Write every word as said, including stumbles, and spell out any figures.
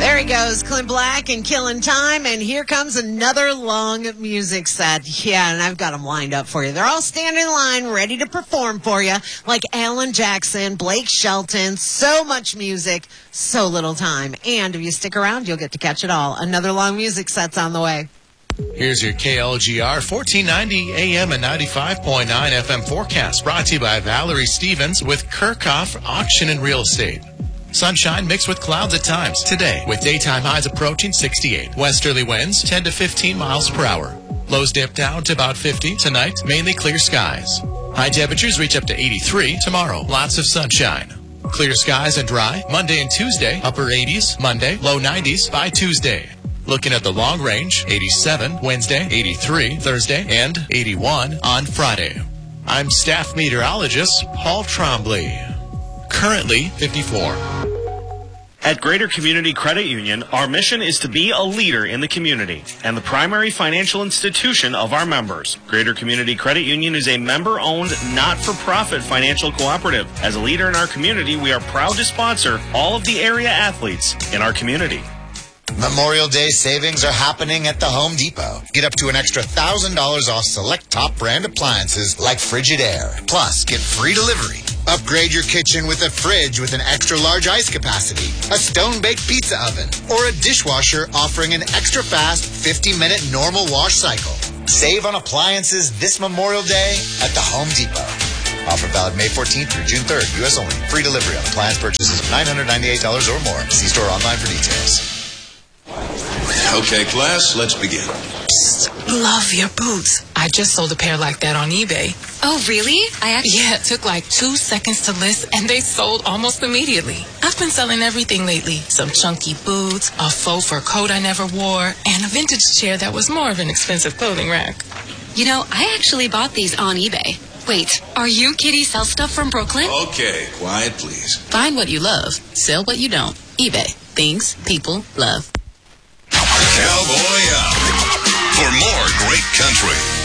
There he goes, Clint Black and Killing Time, and here comes another long music set. Yeah, and I've got them lined up for you. They're all standing in line, ready to perform for you, like Alan Jackson, Blake Shelton, so much music, so little time. And if you stick around, you'll get to catch it all. Another long music set's on the way. Here's your K L G R fourteen ninety A M and ninety-five point nine F M forecast, brought to you by Valerie Stevens with Kirchhoff Auction and Real Estate. Sunshine mixed with clouds at times today, with daytime highs approaching sixty-eight. Westerly winds ten to fifteen miles per hour. Lows dip down to about fifty. Tonight, mainly clear skies. High temperatures reach up to eighty-three. Tomorrow, lots of sunshine. Clear skies and dry. Monday and Tuesday, upper eighties. Monday, low nineties by Tuesday. Looking at the long range, eighty-seven Wednesday, eighty-three Thursday, and eighty-one on Friday. I'm staff meteorologist Paul Trombley. Currently fifty-four. At Greater Community Credit Union, our mission is to be a leader in the community and the primary financial institution of our members. Greater Community Credit Union is a member-owned, not-for-profit financial cooperative. As a leader in our community, we are proud to sponsor all of the area athletes in our community. Memorial Day savings are happening at the Home Depot. Get up to an extra one thousand dollars off select top brand appliances like Frigidaire. Plus, get free delivery. Upgrade your kitchen with a fridge with an extra large ice capacity, a stone-baked pizza oven, or a dishwasher offering an extra fast fifty minute normal wash cycle. Save on appliances this Memorial Day at the Home Depot. Offer valid May fourteenth through June third. U S only. Free delivery on appliance purchases of nine hundred ninety-eight dollars or more. See store online for details. Okay, class, let's begin. Psst, love your boots. I just sold a pair like that on eBay. Oh, really? I actually... Yeah, it took like two seconds to list, and they sold almost immediately. I've been selling everything lately. Some chunky boots, a faux fur coat I never wore, and a vintage chair that was more of an expensive clothing rack. You know, I actually bought these on eBay. Wait, are you Kitty Sell Stuff from Brooklyn? Okay, quiet, please. Find what you love. Sell what you don't. eBay. Things people love. Cowboy up for more great country.